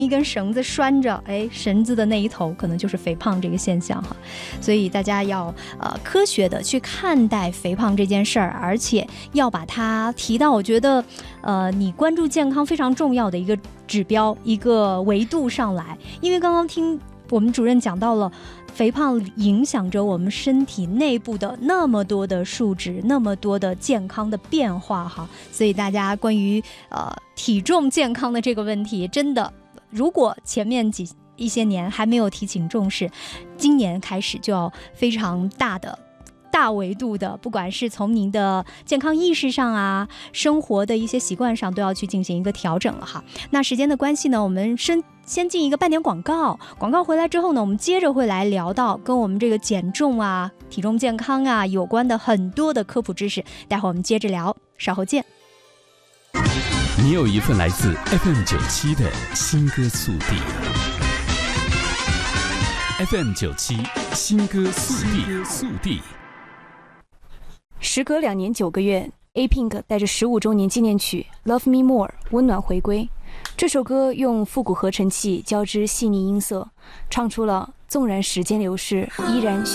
一根绳子拴着，绳子的那一头可能就是肥胖这个现象哈。所以大家要科学的去看待肥胖这件事儿，而且要把它提到我觉得你关注健康非常重要的一个指标、一个维度上来。因为刚刚听我们主任讲到了肥胖影响着我们身体内部的那么多的数值，那么多的健康的变化哈。所以大家关于体重健康的这个问题，真的如果前面一些年还没有提醒重视，今年开始就要非常大维度的，不管是从您的健康意识上啊，生活的一些习惯上，都要去进行一个调整了哈。那时间的关系呢，我们先进一个半点广告回来之后呢，我们接着会来聊到跟我们这个减重啊、体重健康啊有关的很多的科普知识，待会儿我们接着聊，稍后见。 你有一份来自 FM97 的新歌速递。FM97 新歌速递。 时隔2年9个月 ，A-Pink 带着15周年纪念曲《Love Me More》温暖回归。这首歌用复古合成器交织细腻音色，唱出了纵然时间流逝，依然